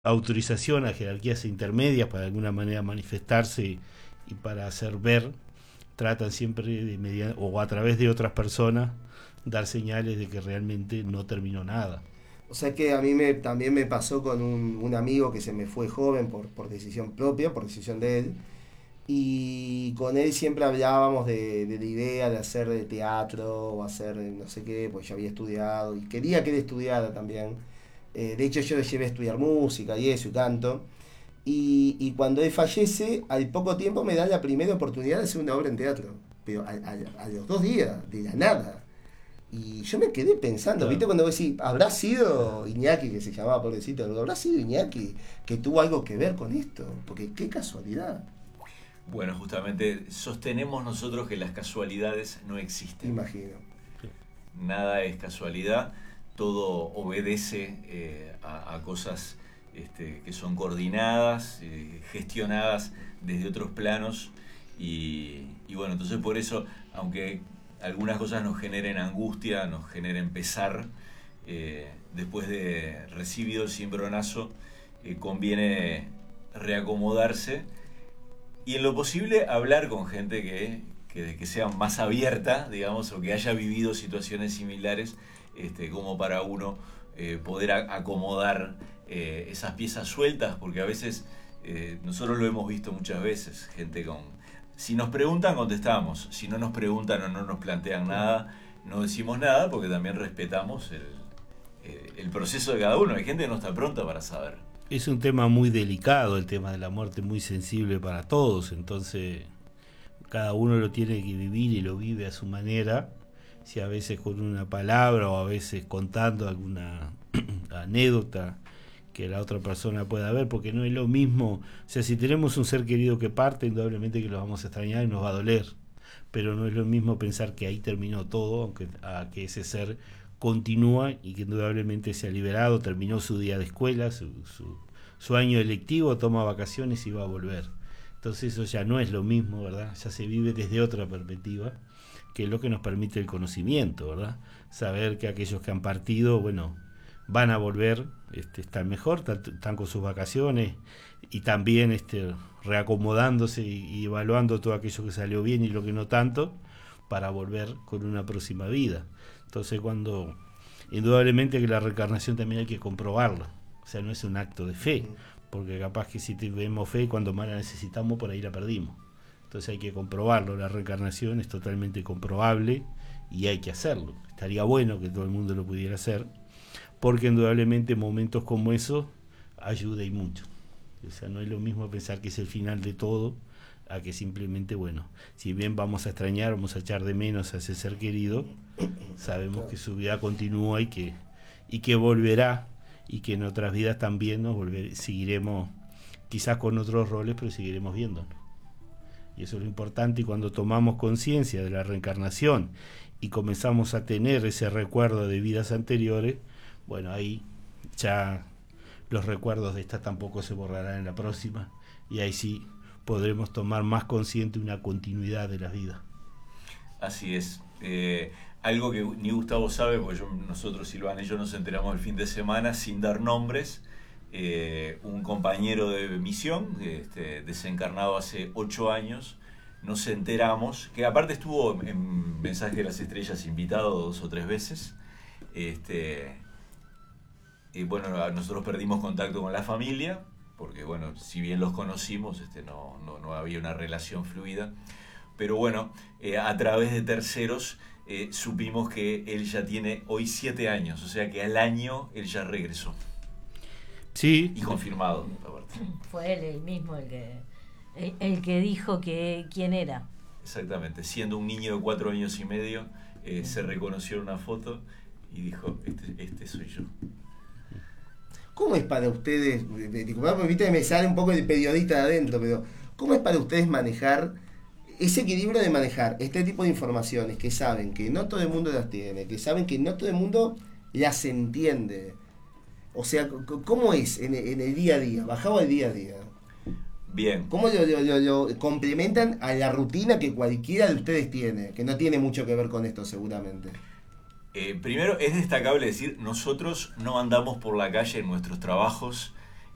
autorización a jerarquías intermedias para de alguna manera manifestarse y para hacer ver, tratan siempre de o a través de otras personas dar señales de que realmente no terminó nada. O sea que a mí también me pasó con un amigo que se me fue joven por decisión propia, por decisión de él. Y con él siempre hablábamos de la idea de hacer de teatro o hacer no sé qué, pues yo había estudiado y quería que él estudiara también. De hecho yo le llevé a estudiar música y eso y canto. Y cuando él fallece, al poco tiempo me da la primera oportunidad de hacer una obra en teatro. Pero a los 2 días, de la nada. Y yo me quedé pensando, ¿viste? Claro. Cuando vos decís, ¿habrá sido Iñaki, que se llamaba pobrecito? ¿Habrá sido Iñaki que tuvo algo que ver con esto? Porque qué casualidad, Bueno, justamente sostenemos nosotros que las casualidades no existen. imagino. Nada es casualidad, todo obedece a cosas que son coordinadas, gestionadas desde otros planos y bueno, entonces por eso, aunque algunas cosas nos generen angustia, nos generen pesar, después de recibido el cimbronazo, conviene reacomodarse y en lo posible hablar con gente que sea más abierta, digamos, o que haya vivido situaciones similares, como para uno poder acomodar esas piezas sueltas, porque a veces nosotros lo hemos visto muchas veces, gente con... Si nos preguntan, contestamos. Si no nos preguntan o no nos plantean nada, no decimos nada, porque también respetamos el proceso de cada uno. Hay gente que no está pronta para saber. Es un tema muy delicado, el tema de la muerte, muy sensible para todos, entonces cada uno lo tiene que vivir y lo vive a su manera, si a veces con una palabra o a veces contando alguna anécdota que la otra persona pueda ver, porque no es lo mismo, o sea, si tenemos un ser querido que parte, indudablemente que lo vamos a extrañar y nos va a doler, pero no es lo mismo pensar que ahí terminó todo, aunque a que ese ser continúa y que indudablemente se ha liberado, terminó su día de escuela, su año electivo, toma vacaciones y va a volver. Entonces eso ya no es lo mismo, ¿verdad? Ya se vive desde otra perspectiva, que es lo que nos permite el conocimiento, ¿verdad? Saber que aquellos que han partido, bueno, van a volver, están mejor, están con sus vacaciones y también reacomodándose y evaluando todo aquello que salió bien y lo que no tanto, para volver con una próxima vida. Entonces cuando, indudablemente que la reencarnación también hay que comprobarla, o sea, no es un acto de fe, porque capaz que si tenemos fe, cuando más la necesitamos, por ahí la perdimos. Entonces hay que comprobarlo, la reencarnación es totalmente comprobable y hay que hacerlo. Estaría bueno que todo el mundo lo pudiera hacer, porque indudablemente momentos como esos ayuda y mucho. O sea, no es lo mismo pensar que es el final de todo, a que simplemente, bueno, si bien vamos a extrañar, vamos a echar de menos a ese ser querido, sabemos que su vida continúa y que volverá, y que en otras vidas también seguiremos, quizás con otros roles, pero seguiremos viéndonos. Y eso es lo importante, y cuando tomamos conciencia de la reencarnación y comenzamos a tener ese recuerdo de vidas anteriores, bueno, ahí ya los recuerdos de esta tampoco se borrarán en la próxima, y ahí sí podremos tomar más consciente una continuidad de la vida. Así es. Algo que ni Gustavo sabe, porque nosotros, Silvana y yo, nos enteramos el fin de semana sin dar nombres. Un compañero de misión, desencarnado hace 8 años, nos enteramos, que aparte estuvo en Mensaje de las Estrellas invitado 2 o 3 veces. Y bueno, nosotros perdimos contacto con la familia, porque bueno, si bien los conocimos, no había una relación fluida. Pero bueno, a través de terceros supimos que él ya tiene hoy 7 años, o sea que al año él ya regresó. Sí. Y confirmado, aparte. Fue él el mismo el que dijo que quién era. Exactamente, siendo un niño de 4 años y medio, se reconoció en una foto y dijo, este soy yo. ¿Cómo es para ustedes, disculpame, viste que me sale un poco el periodista de adentro, pero cómo es para ustedes manejar ese equilibrio de manejar este tipo de informaciones que saben que no todo el mundo las tiene, que saben que no todo el mundo las entiende? O sea, ¿cómo es en el día a día, bajado al día a día? Bien. ¿Cómo lo complementan a la rutina que cualquiera de ustedes tiene? Que no tiene mucho que ver con esto seguramente. Primero es destacable decir, nosotros no andamos por la calle en nuestros trabajos